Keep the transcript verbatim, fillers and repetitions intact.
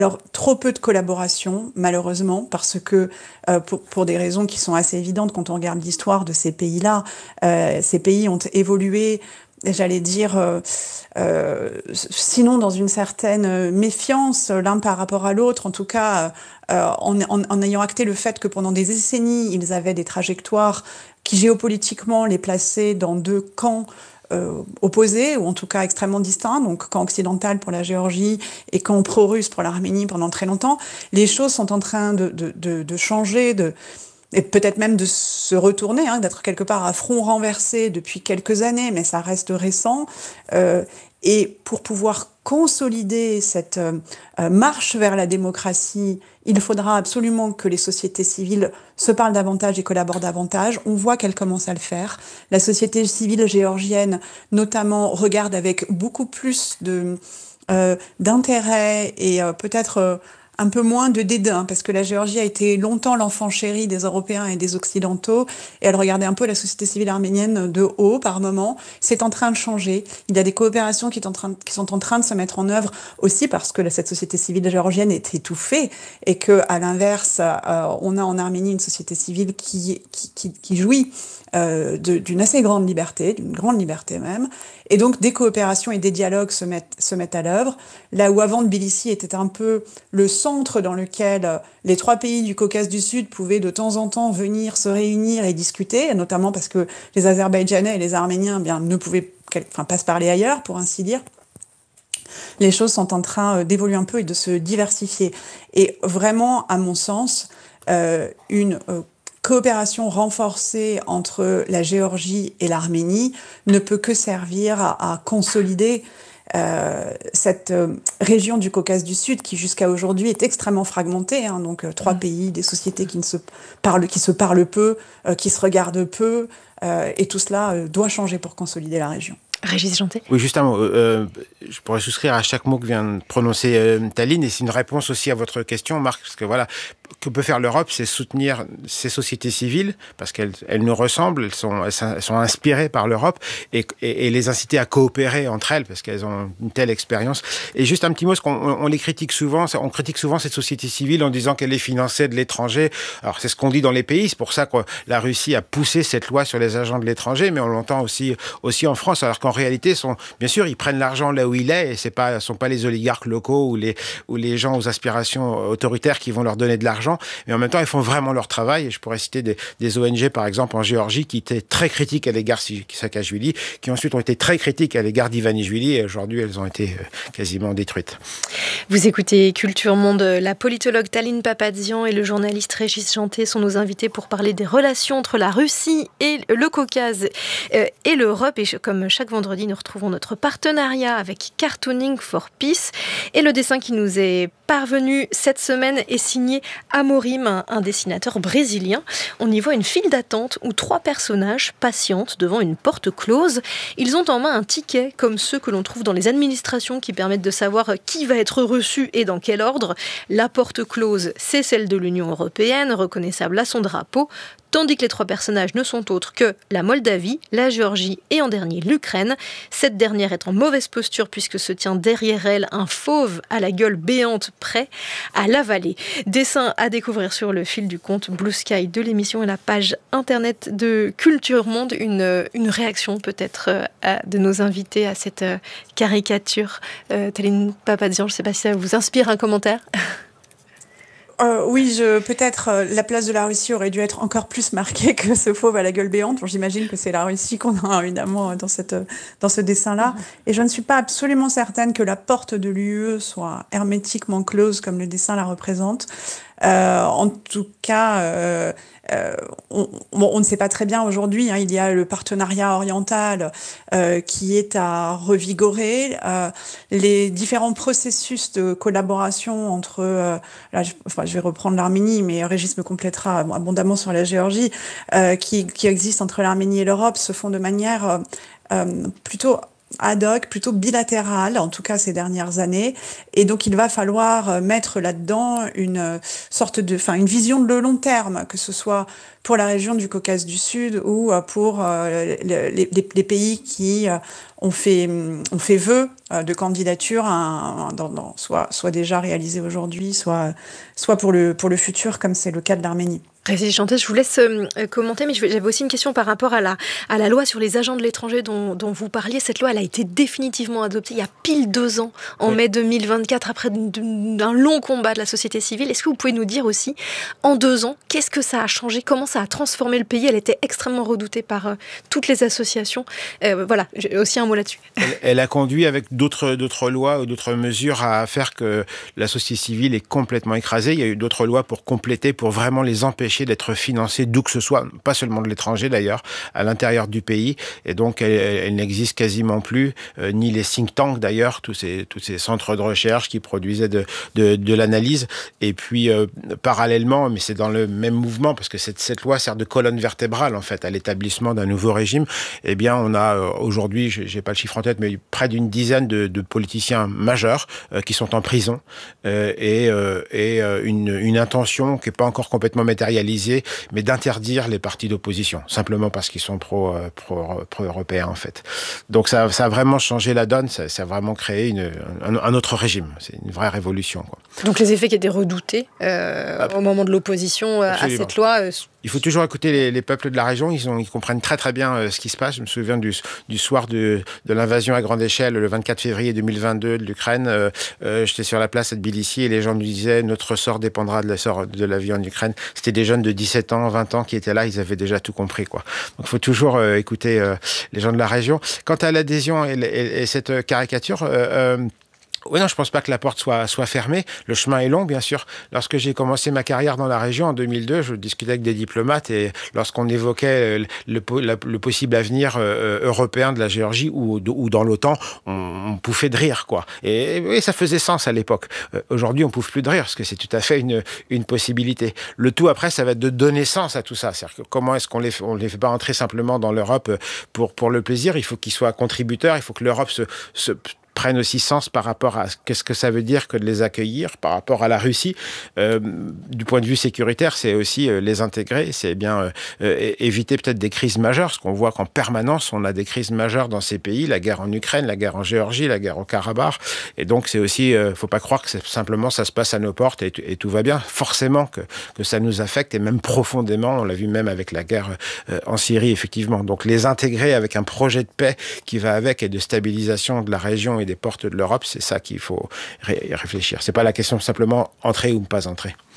Alors, trop peu de collaboration, malheureusement, parce que euh, pour, pour des raisons qui sont assez évidentes quand on regarde l'histoire de ces pays-là, euh, ces pays ont évolué, j'allais dire, euh, euh, sinon dans une certaine méfiance l'un par rapport à l'autre, en tout cas euh, en, en, en ayant acté le fait que pendant des décennies, ils avaient des trajectoires qui géopolitiquement les plaçaient dans deux camps Euh, opposés, ou en tout cas extrêmement distincts, donc camp occidental pour la Géorgie et camp pro-russe pour l'Arménie pendant très longtemps. Les choses sont en train de, de, de, de changer, de, et peut-être même de se retourner, hein, d'être quelque part à front renversé depuis quelques années, mais ça reste récent. Euh, et pour pouvoir consolider cette euh, marche vers la démocratie, il faudra absolument que les sociétés civiles se parlent davantage et collaborent davantage. On voit qu'elles commencent à le faire. La société civile géorgienne, notamment, regarde avec beaucoup plus de, euh, d'intérêt et euh, peut-être euh, un peu moins de dédain, parce que la Géorgie a été longtemps l'enfant chéri des Européens et des Occidentaux, et elle regardait un peu la société civile arménienne de haut par moment. C'est en train de changer. Il y a des coopérations qui, est en train, qui sont en train de se mettre en œuvre aussi parce que cette société civile géorgienne est étouffée, et que, à l'inverse, euh, on a en Arménie une société civile qui, qui, qui, qui jouit euh, de, d'une assez grande liberté, d'une grande liberté même. Et donc, des coopérations et des dialogues se mettent, se mettent à l'œuvre. Là où avant, Tbilissi était un peu le centre dans lequel les trois pays du Caucase du Sud pouvaient de temps en temps venir se réunir et discuter, notamment parce que les Azerbaïdjanais et les Arméniens eh bien, ne pouvaient enfin, pas se parler ailleurs, pour ainsi dire. Les choses sont en train d'évoluer un peu et de se diversifier. Et vraiment, à mon sens, euh, une euh, coopération renforcée entre la Géorgie et l'Arménie ne peut que servir à, à consolider euh, cette euh, région du Caucase du Sud qui jusqu'à aujourd'hui est extrêmement fragmentée, hein, donc euh, trois mmh. pays, des sociétés qui ne se parlent, qui se parlent peu, euh, qui se regardent peu, euh, et tout cela euh, doit changer pour consolider la région. Régis Janté. Oui, juste un mot. Euh, je pourrais souscrire à chaque mot que vient de prononcer euh, Taline, et c'est une réponse aussi à votre question, Marc, parce que voilà, que peut faire l'Europe, c'est soutenir ces sociétés civiles, parce qu'elles elles nous ressemblent, elles sont, elles sont inspirées par l'Europe, et, et, et les inciter à coopérer entre elles, parce qu'elles ont une telle expérience. Et juste un petit mot, parce qu'on on les critique souvent, on critique souvent cette société civile en disant qu'elle est financée de l'étranger. Alors c'est ce qu'on dit dans les pays, c'est pour ça que la Russie a poussé cette loi sur les agents de l'étranger, mais on l'entend aussi, aussi en France, alors qu'en réalité, sont, bien sûr, ils prennent l'argent là où il est, et ce ne sont pas les oligarques locaux ou les, ou les gens aux aspirations autoritaires qui vont leur donner de l'argent, mais en même temps, ils font vraiment leur travail. Et je pourrais citer des, des O N G, par exemple, en Géorgie, qui étaient très critiques à l'égard de Saakashvili, qui ensuite ont été très critiques à l'égard d'Ivanishvili, et aujourd'hui, elles ont été quasiment détruites. Vous écoutez Culture Monde. La politologue Taline Papazian et le journaliste Régis Janté sont nos invités pour parler des relations entre la Russie et le Caucase et l'Europe. Et comme chaque vendredi, nous retrouvons notre partenariat avec Cartooning for Peace. Et le dessin qui nous est parvenu cette semaine est signé Amorim, un dessinateur brésilien. On y voit une file d'attente où trois personnages patientent devant une porte close. Ils ont en main un ticket, comme ceux que l'on trouve dans les administrations qui permettent de savoir qui va être reçu et dans quel ordre. La porte close, c'est celle de l'Union européenne, reconnaissable à son drapeau, tandis que les trois personnages ne sont autres que la Moldavie, la Géorgie et en dernier l'Ukraine. Cette dernière est en mauvaise posture puisque se tient derrière elle un fauve à la gueule béante prêt à l'avaler. Dessin à découvrir sur le fil du compte Blue Sky de l'émission et la page internet de Culture Monde. Une, une réaction peut-être euh, de nos invités à cette euh, caricature. Euh, Taline Papazian, je ne sais pas si ça vous inspire un commentaire. Euh, oui, je, peut-être euh, la place de la Russie aurait dû être encore plus marquée que ce fauve à la gueule béante. Bon, j'imagine que c'est la Russie qu'on a évidemment dans, cette, dans ce dessin-là. Mmh. Et je ne suis pas absolument certaine que la porte de l'U E soit hermétiquement close comme le dessin la représente. Euh, en tout cas, euh, euh, on, bon, on ne sait pas très bien aujourd'hui. Hein, il y a le partenariat oriental euh, qui est à revigorer. Euh, les différents processus de collaboration entre, euh, là, je, enfin, je vais reprendre l'Arménie, mais Régis me complétera abondamment sur la Géorgie, euh, qui, qui existent entre l'Arménie et l'Europe, se font de manière euh, euh, plutôt ad hoc, plutôt bilatérale, en tout cas ces dernières années. Et donc, il va falloir mettre là-dedans une sorte de, enfin, une vision de long terme, que ce soit pour la région du Caucase du Sud ou pour euh, les, les, les pays qui on fait, on fait vœu de candidature, à, dans, dans, soit, soit déjà réalisé aujourd'hui, soit, soit pour le, pour le futur, comme c'est le cas de l'Arménie. Régis Janté, je vous laisse euh, commenter, mais j'avais aussi une question par rapport à la, à la loi sur les agents de l'étranger dont, dont vous parliez. Cette loi, elle a été définitivement adoptée il y a pile deux ans, en oui. mai deux mille vingt-quatre, après d'un long combat de la société civile. Est-ce que vous pouvez nous dire aussi, en deux ans, qu'est-ce que ça a changé? Comment ça a transformé le pays? Elle était extrêmement redoutée par euh, toutes les associations. Euh, voilà, j'ai aussi un mot là-dessus. Elle, elle a conduit avec d'autres, d'autres lois ou d'autres mesures à faire que la société civile est complètement écrasée. Il y a eu d'autres lois pour compléter, pour vraiment les empêcher d'être financés d'où que ce soit, pas seulement de l'étranger d'ailleurs, à l'intérieur du pays. Et donc, elle, elle n'existe quasiment plus, euh, ni les think tanks d'ailleurs, tous ces, tous ces centres de recherche qui produisaient de, de, de l'analyse. Et puis, euh, parallèlement, mais c'est dans le même mouvement, parce que cette, cette loi sert de colonne vertébrale, en fait, à l'établissement d'un nouveau régime. Eh bien, on a euh, aujourd'hui, j'ai pas le chiffre en tête, mais près d'une dizaine de, de politiciens majeurs euh, qui sont en prison euh, et, euh, et euh, une, une intention qui n'est pas encore complètement matérialisée, mais d'interdire les partis d'opposition, simplement parce qu'ils sont pro, euh, pro, pro-européens, en fait. Donc ça, ça a vraiment changé la donne, ça, ça a vraiment créé une, un, un autre régime. C'est une vraie révolution, quoi. Donc les effets qui étaient redoutés euh, ah, au moment de l'opposition euh, à cette loi... Euh, Il faut toujours écouter les, les peuples de la région, ils, ont, ils comprennent très très bien euh, ce qui se passe. Je me souviens du, du soir de, de l'invasion à grande échelle, le vingt-quatre février deux mille vingt-deux de l'Ukraine. Euh, euh, j'étais sur la place à Tbilissi et les gens nous disaient « notre sort dépendra de la sort de la vie en Ukraine ». C'était des jeunes de dix-sept ans, vingt ans qui étaient là, ils avaient déjà tout compris, quoi. Donc il faut toujours euh, écouter euh, les gens de la région. Quant à l'adhésion et, et, et cette caricature... Euh, euh, Oui, non, je pense pas que la porte soit, soit fermée. Le chemin est long, bien sûr. Lorsque j'ai commencé ma carrière dans la région en deux mille deux, je discutais avec des diplomates et lorsqu'on évoquait le, le, le possible avenir euh, européen de la Géorgie ou, ou dans l'OTAN, on, on pouffait de rire, quoi. Et, et ça faisait sens à l'époque. Euh, aujourd'hui, on pouffe plus de rire parce que c'est tout à fait une, une possibilité. Le tout après, ça va être de donner sens à tout ça. C'est-à-dire que comment est-ce qu'on les fait, on les fait pas entrer simplement dans l'Europe pour, pour le plaisir. Il faut qu'ils soient contributeurs. Il faut que l'Europe se, se prennent aussi sens par rapport à qu'est-ce que ça veut dire que de les accueillir, par rapport à la Russie. Euh, du point de vue sécuritaire, c'est aussi euh, les intégrer, c'est bien euh, euh, éviter peut-être des crises majeures, parce qu'on voit qu'en permanence, on a des crises majeures dans ces pays, la guerre en Ukraine, la guerre en Géorgie, la guerre au Karabakh, et donc c'est aussi, euh, faut pas croire que c'est simplement ça se passe à nos portes et, et tout va bien, forcément que, que ça nous affecte, et même profondément, on l'a vu même avec la guerre euh, en Syrie, effectivement. Donc les intégrer avec un projet de paix qui va avec et de stabilisation de la région et des portes de l'Europe, c'est ça qu'il faut ré- réfléchir. C'est pas la question simplement entrer ou ne pas entrer.